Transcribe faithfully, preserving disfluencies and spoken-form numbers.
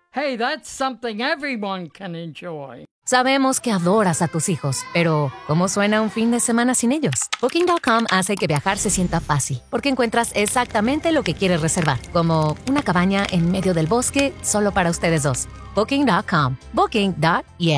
Hey, that's something everyone can enjoy. Sabemos que adoras a tus hijos, pero ¿cómo suena un fin de semana sin ellos? Booking punto com hace que viajar se sienta fácil, porque encuentras exactamente lo que quieres reservar, como una cabaña en medio del bosque solo para ustedes dos. Booking punto com. Booking. Yeah.